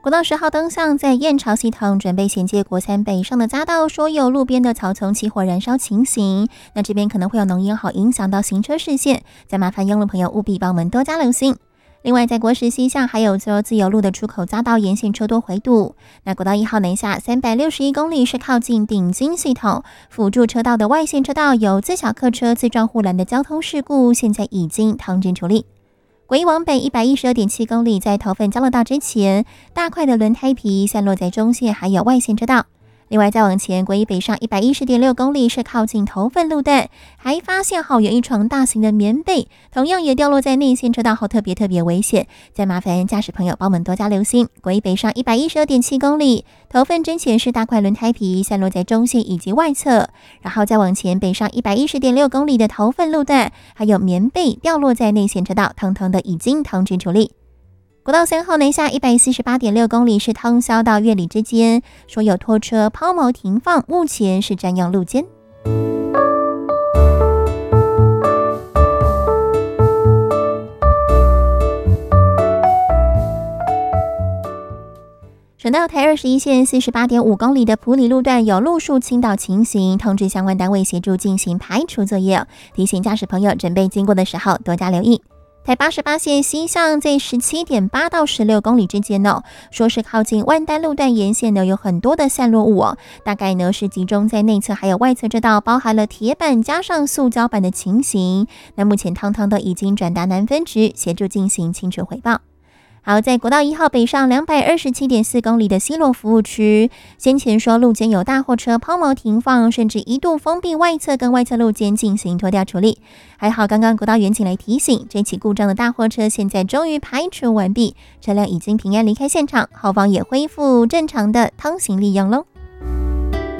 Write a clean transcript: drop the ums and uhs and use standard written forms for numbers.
国道10号灯巷在燕巢系统准备衔接国三北上的匝道，说有路边的草丛起火燃烧情形，那这边可能会有浓烟，好影响到行车视线，再麻烦用路朋友务必帮我们多加留心。另外，在国十西向还有自由路的出口匝道沿线车多回堵。那国道1号南下361公里是靠近鼎金系统辅助车道的外线车道，有自小客车自撞护栏的交通事故，现在已经汤针处理。国一往北112.7公里，在头份交流道之前，大块的轮胎皮散落在中线还有外线车道。另外再往前，国一北上110.6公里是靠近头份路段，还发现有一床大型的棉被，同样也掉落在内线车道后，特别危险，再麻烦驾驶朋友帮我们多加留心。国一北上112.7公里，头份真前是大块轮胎皮散落在中线以及外侧，然后再往前北上110.6公里的头份路段，还有棉被掉落在内线车道，通通的已经汤针处理。国道3号南下148.6公里是通霄到月里之间，说有拖车抛锚停放，目前是占用路肩。省道台21线48.5公里的埔里路段有路树倾倒情形，通知相关单位协助进行排除作业，提醒驾驶朋友准备经过的时候多加留意。台88线西向在17.8到16公里之间说是靠近万丹路段沿线有很多的散落物大概是集中在内侧还有外侧车道，包含了铁板加上塑胶板的情形。那目前通通都已经转达南分局协助进行清楚回报。好，在国道1号北上227.4公里的西螺服务区，先前说路肩有大货车抛锚停放，甚至一度封闭外侧跟外侧路肩进行拖吊处理。还好刚刚国道员警来提醒，这起故障的大货车现在终于排除完毕，车辆已经平安离开现场，后方也恢复正常的通行利用咯。